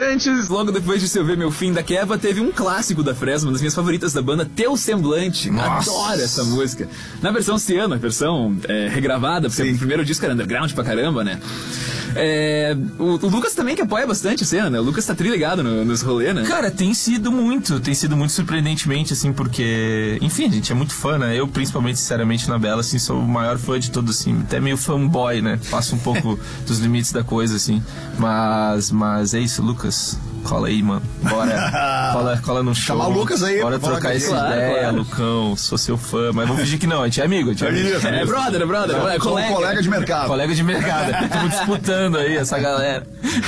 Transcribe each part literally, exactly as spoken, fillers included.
Antes, logo depois de Se Eu Ver Meu Fim da Queva, teve um clássico da Fresno, uma das minhas favoritas da banda, Teu Semblante. Nossa. Adoro essa música. Na versão oceana, a versão é, regravada, porque Sim. o primeiro disco era underground pra caramba, né? É, o, o Lucas também que apoia bastante a cena, né? O Lucas tá triligado no, nos rolês, né? Cara, tem sido muito, tem sido muito surpreendentemente, assim, porque... Enfim, a gente é muito fã, né? Eu, principalmente, sinceramente, na Bela, assim, sou o maior fã de todos, assim. Até meio fanboy, né? Passo um pouco dos limites da coisa, assim. Mas, mas é isso, Lucas. Cola aí, mano. Bora. Cola, cola no show. Chamar o Lucas aí. Bora trocar essa claro, ideia, claro. Lucão. Sou seu fã. Mas vamos fingir que não, a gente é amigo. A gente é, amigo. Isso, É, é brother, é brother. É, é colega. colega de mercado. Colega de mercado. Estamos disputando aí essa galera.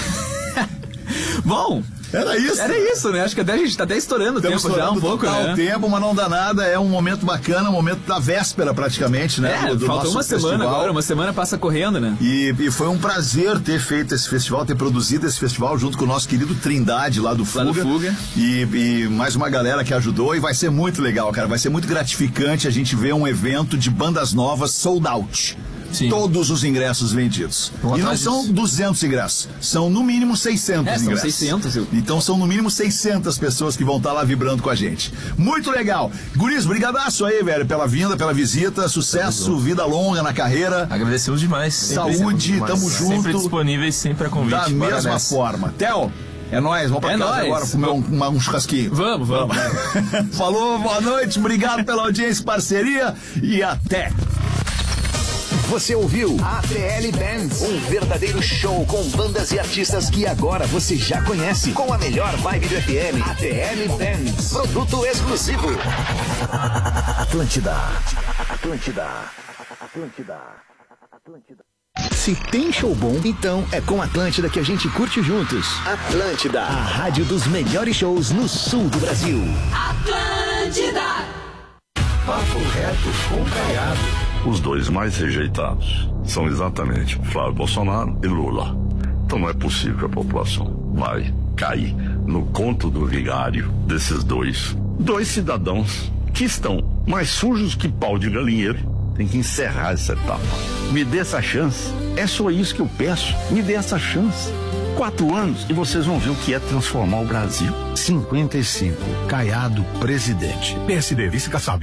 Bom... Era isso. Era isso, né? Acho que até a gente tá até estourando o tempo já um pouco, né? o tempo, mas não dá nada. É um momento bacana, um momento da véspera praticamente, né? É, do, do falta uma festival. semana agora, uma semana passa correndo, né? E, e foi um prazer ter feito esse festival, ter produzido esse festival junto com o nosso querido Trindade lá do Fuga. Lá do Fuga. E, e mais uma galera que ajudou e vai ser muito legal, cara. Vai ser muito gratificante a gente ver um evento de bandas novas sold out. Sim. Todos os ingressos vendidos. Vou e não disso. são duzentos ingressos, são no mínimo seiscentos É, são ingressos. seiscentos, eu... Então são no mínimo seiscentas pessoas que vão estar lá vibrando com a gente. Muito legal. Guris, brigadaço aí, velho, pela vinda, pela visita. Sucesso, vida longa na carreira. Agradecemos demais. Saúde, demais. tamo junto. Sempre disponíveis, sempre a convite. Da Bora mesma nessa. forma. Theo, é nóis, vamos pra É casa nóis. agora comer um, uma- um churrasquinho. Vamos, vamos. Falou, boa noite, obrigado pela audiência e parceria e até. Você ouviu A T L Bands, um verdadeiro show com bandas e artistas que agora você já conhece, com a melhor vibe do F M. A T L Bands, produto exclusivo. Atlântida, Atlântida, Atlântida, Atlântida. Se tem show bom, então é com Atlântida que a gente curte juntos. Atlântida, a rádio dos melhores shows no sul do Brasil. Atlântida. Papo reto com Caiado. Os dois mais rejeitados são exatamente Flávio Bolsonaro e Lula. Então não é possível que a população vai cair no conto do vigário desses dois. Dois cidadãos que estão mais sujos que pau de galinheiro. Tem que encerrar essa etapa. Me dê essa chance. É só isso que eu peço. Me dê essa chance. Quatro anos e vocês vão ver o que é transformar o Brasil. cinquenta e cinco. Caiado, presidente. P S D, vice Kassab.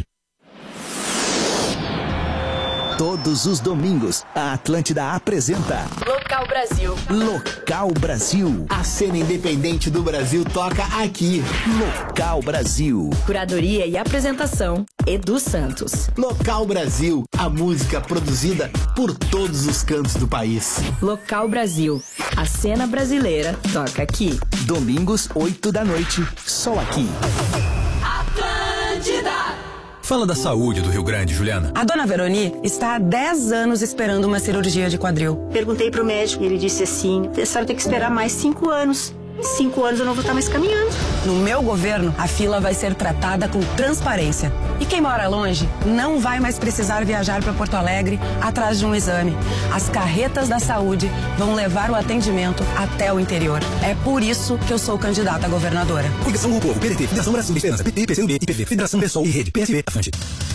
Todos os domingos, a Atlântida apresenta Local Brasil. Local Brasil. A cena independente do Brasil toca aqui. Local Brasil. Curadoria e apresentação, Edu Santos. Local Brasil. A música produzida por todos os cantos do país. Local Brasil. A cena brasileira toca aqui. Domingos, oito da noite. Só aqui. Atlântida. Fala da saúde do Rio Grande, Juliana. A dona Veroni está há dez anos esperando uma cirurgia de quadril. Perguntei pro médico e ele disse assim: a senhora tem que esperar mais cinco anos. Cinco anos eu não vou estar mais caminhando. No meu governo, a fila vai ser tratada com transparência. E quem mora longe não vai mais precisar viajar para Porto Alegre atrás de um exame. As carretas da saúde vão levar o atendimento até o interior. É por isso que eu sou candidata a governadora. Coligação do Povo, P D T, Federação Brasil da Esperança, P T, P C do B, I P V, Federação Pessoal e Rede, P S B, Afante.